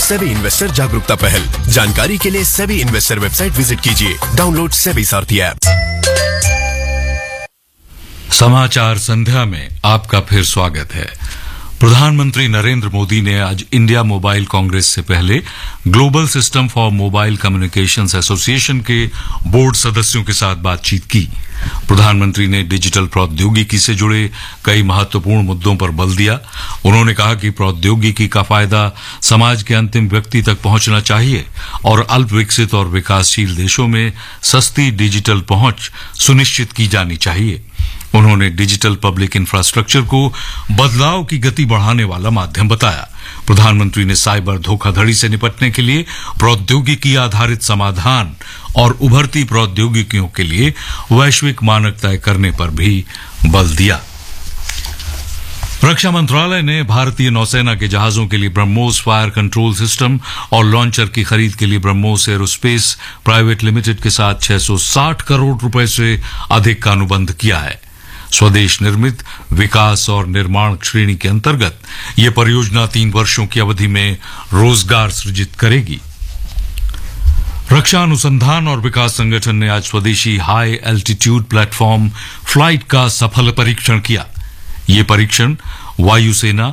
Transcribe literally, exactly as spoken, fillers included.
SEBI investor जागरूकता पहल। जानकारी के लिए सेबी इन्वेस्टर वेबसाइट विजिट कीजिए। डाउनलोड सेबी सारथी ऐप। समाचार संध्या में आपका फिर स्वागत है। प्रधानमंत्री नरेंद्र मोदी ने आज इंडिया मोबाइल कांग्रेस से पहले global system for mobile communications association के बोर्ड सदस्यों के साथ बातचीत की। प्रधानमंत्री ने डिजिटल प्रौद्योगिकी से जुड़े कई महत्वपूर्ण मुद्दों पर बल दिया। उन्होंने कहा कि प्रौद्योगिकी का फायदा समाज के अंतिम व्यक्ति तक पहुंचना चाहिए और अल्प विकसित और विकासशील देशों में सस्ती डिजिटल पहुंच सुनिश्चित की जानी चाहिए। उन्होंने डिजिटल पब्लिक इंफ्रास्ट्रक्चर को बदलाव की गति बढ़ाने वाला माध्यम बताया। प्रधानमंत्री ने साइबर धोखाधड़ी से निपटने के लिए प्रौद्योगिकी आधारित समाधान और उभरती प्रौद्योगिकियों के लिए वैश्विक मानक तय करने पर भी बल दिया। रक्षा मंत्रालय ने भारतीय नौसेना के जहाजों के लिए ब्रह्मोस फायर कंट्रोल सिस्टम और लॉन्चर की खरीद के लिए ब्रह्मोस एरोस्पेस प्राइवेट लिमिटेड के साथ छह सौ साठ करोड़ रुपए से अधिक का अनुबंध किया है। स्वदेश निर्मित विकास और निर्माण श्रेणी के अंतर्गत यह परियोजना तीन वर्षों की अवधि में रोजगार सृजित करेगी। रक्षा अनुसंधान और विकास संगठन ने आज स्वदेशी हाई एल्टीट्यूड प्लेटफॉर्म फ्लाइट का सफल परीक्षण किया। ये परीक्षण वायुसेना